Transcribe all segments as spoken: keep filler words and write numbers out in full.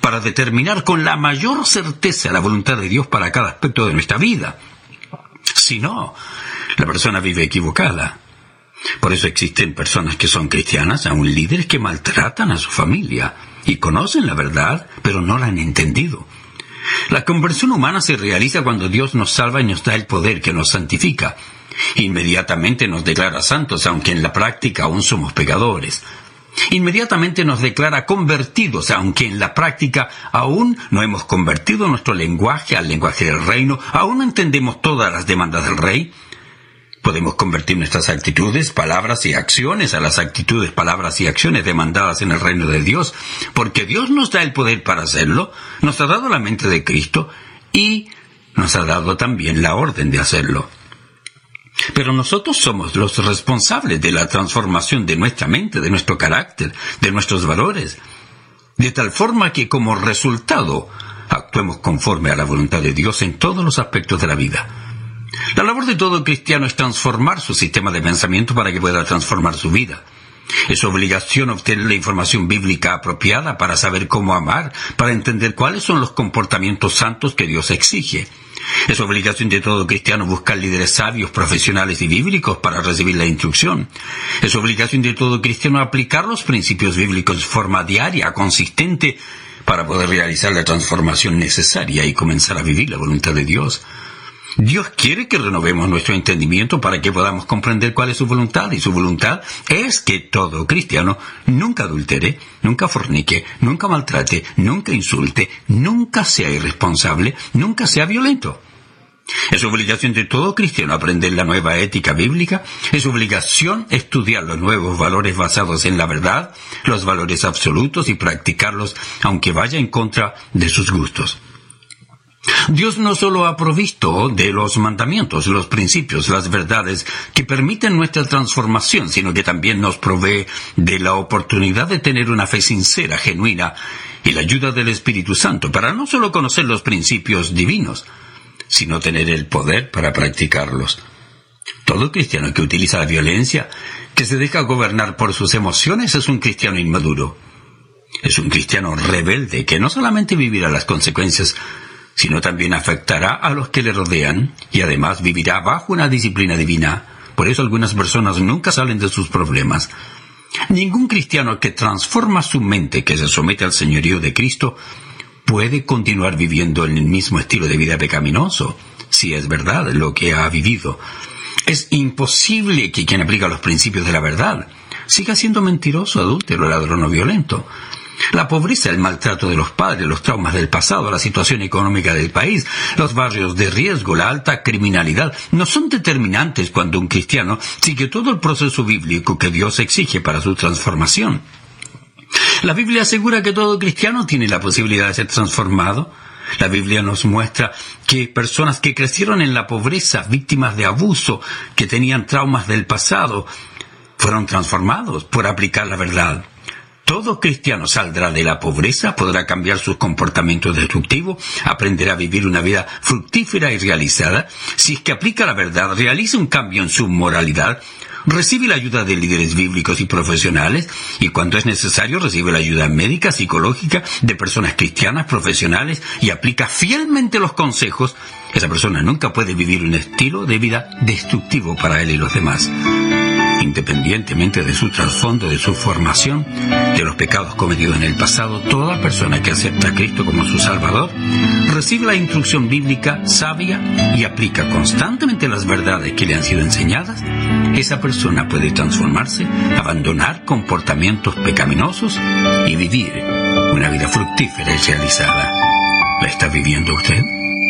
para determinar con la mayor certeza la voluntad de Dios para cada aspecto de nuestra vida. Si no, la persona vive equivocada. Por eso existen personas que son cristianas, aún líderes que maltratan a su familia y conocen la verdad, pero no la han entendido. La conversión humana se realiza cuando Dios nos salva y nos da el poder que nos santifica. Inmediatamente nos declara santos, aunque en la práctica aún somos pecadores. Inmediatamente nos declara convertidos, aunque en la práctica aún no hemos convertido nuestro lenguaje al lenguaje del reino, aún no entendemos todas las demandas del rey. Podemos convertir nuestras actitudes, palabras y acciones a las actitudes, palabras y acciones demandadas en el reino de Dios, porque Dios nos da el poder para hacerlo, nos ha dado la mente de Cristo y nos ha dado también la orden de hacerlo. Pero nosotros somos los responsables de la transformación de nuestra mente, de nuestro carácter, de nuestros valores, de tal forma que como resultado actuemos conforme a la voluntad de Dios en todos los aspectos de la vida. La labor de todo cristiano es transformar su sistema de pensamiento para que pueda transformar su vida. Es obligación obtener la información bíblica apropiada para saber cómo amar, para entender cuáles son los comportamientos santos que Dios exige. Es obligación de todo cristiano buscar líderes sabios, profesionales y bíblicos para recibir la instrucción. Es obligación de todo cristiano aplicar los principios bíblicos de forma diaria, consistente, para poder realizar la transformación necesaria y comenzar a vivir la voluntad de Dios. Dios quiere que renovemos nuestro entendimiento para que podamos comprender cuál es su voluntad, y su voluntad es que todo cristiano nunca adultere, nunca fornique, nunca maltrate, nunca insulte, nunca sea irresponsable, nunca sea violento. Es obligación de todo cristiano aprender la nueva ética bíblica, es obligación estudiar los nuevos valores basados en la verdad, los valores absolutos y practicarlos aunque vaya en contra de sus gustos. Dios no solo ha provisto de los mandamientos, los principios, las verdades que permiten nuestra transformación, sino que también nos provee de la oportunidad de tener una fe sincera, genuina, y la ayuda del Espíritu Santo para no solo conocer los principios divinos, sino tener el poder para practicarlos. Todo cristiano que utiliza la violencia, que se deja gobernar por sus emociones, es un cristiano inmaduro. Es un cristiano rebelde que no solamente vivirá las consecuencias, sino también afectará a los que le rodean y además vivirá bajo una disciplina divina. Por eso algunas personas nunca salen de sus problemas. Ningún cristiano que transforma su mente, que se somete al señorío de Cristo, puede continuar viviendo en el mismo estilo de vida pecaminoso, si es verdad lo que ha vivido. Es imposible que quien aplica los principios de la verdad siga siendo mentiroso, adúltero, ladrón o violento. La pobreza, el maltrato de los padres, los traumas del pasado, la situación económica del país, los barrios de riesgo, la alta criminalidad, no son determinantes cuando un cristiano sigue todo el proceso bíblico que Dios exige para su transformación. La Biblia asegura que todo cristiano tiene la posibilidad de ser transformado. La Biblia nos muestra que personas que crecieron en la pobreza, víctimas de abuso, que tenían traumas del pasado, fueron transformados por aplicar la verdad. Todo cristiano saldrá de la pobreza, podrá cambiar sus comportamientos destructivos, aprenderá a vivir una vida fructífera y realizada. Si es que aplica la verdad, realiza un cambio en su moralidad, recibe la ayuda de líderes bíblicos y profesionales, y cuando es necesario recibe la ayuda médica, psicológica, de personas cristianas, profesionales, y aplica fielmente los consejos, esa persona nunca puede vivir un estilo de vida destructivo para él y los demás. Independientemente de su trasfondo, de su formación, de los pecados cometidos en el pasado, toda persona que acepta a Cristo como su Salvador recibe la instrucción bíblica sabia y aplica constantemente las verdades que le han sido enseñadas. Esa persona puede transformarse, abandonar comportamientos pecaminosos y vivir una vida fructífera y realizada. ¿La está viviendo usted?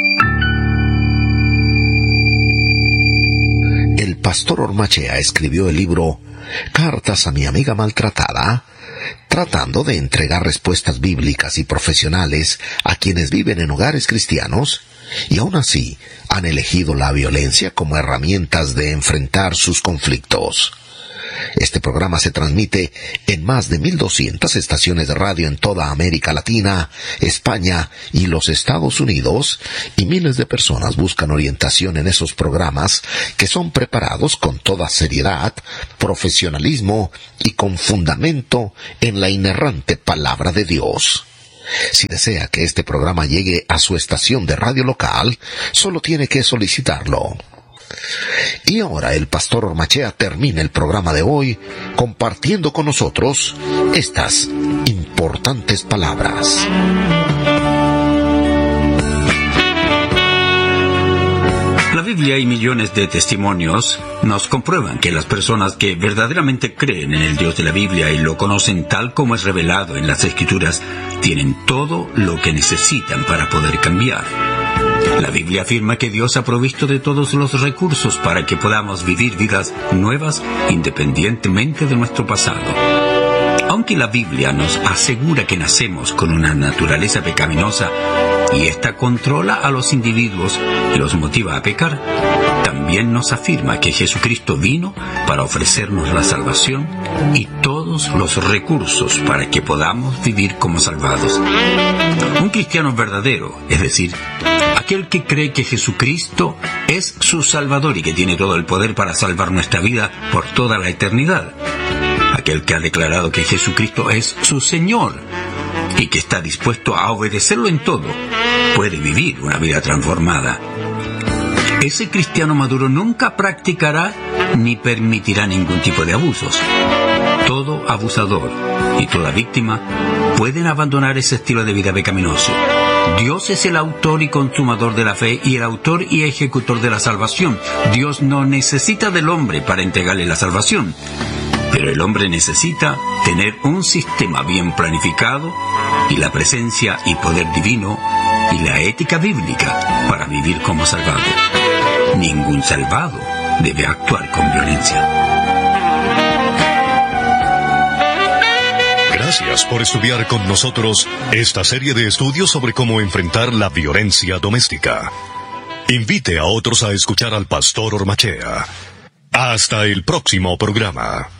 El pastor Ormachea escribió el libro Cartas a mi amiga maltratada, tratando de entregar respuestas bíblicas y profesionales a quienes viven en hogares cristianos y aún así han elegido la violencia como herramientas de enfrentar sus conflictos. Este programa se transmite en más de mil doscientas estaciones de radio en toda América Latina, España y los Estados Unidos, y miles de personas buscan orientación en esos programas que son preparados con toda seriedad, profesionalismo y con fundamento en la inerrante palabra de Dios. Si desea que este programa llegue a su estación de radio local, solo tiene que solicitarlo. Y ahora el pastor Ormachea termina el programa de hoy compartiendo con nosotros estas importantes palabras. La Biblia y millones de testimonios nos comprueban que las personas que verdaderamente creen en el Dios de la Biblia y lo conocen tal como es revelado en las Escrituras, tienen todo lo que necesitan para poder cambiar. La Biblia afirma que Dios ha provisto de todos los recursos para que podamos vivir vidas nuevas independientemente de nuestro pasado. Aunque la Biblia nos asegura que nacemos con una naturaleza pecaminosa y ésta controla a los individuos y los motiva a pecar, también nos afirma que Jesucristo vino para ofrecernos la salvación y todos los recursos para que podamos vivir como salvados. Un cristiano verdadero, es decir, aquel que cree que Jesucristo es su Salvador y que tiene todo el poder para salvar nuestra vida por toda la eternidad. Aquel que ha declarado que Jesucristo es su Señor y que está dispuesto a obedecerlo en todo, puede vivir una vida transformada. Ese cristiano maduro nunca practicará ni permitirá ningún tipo de abusos. Todo abusador y toda víctima pueden abandonar ese estilo de vida pecaminoso. Dios es el autor y consumador de la fe y el autor y ejecutor de la salvación. Dios no necesita del hombre para entregarle la salvación, pero el hombre necesita tener un sistema bien planificado y la presencia y poder divino y la ética bíblica para vivir como salvado. Ningún salvado debe actuar con violencia. Gracias por estudiar con nosotros esta serie de estudios sobre cómo enfrentar la violencia doméstica. Invite a otros a escuchar al pastor Ormachea. Hasta el próximo programa.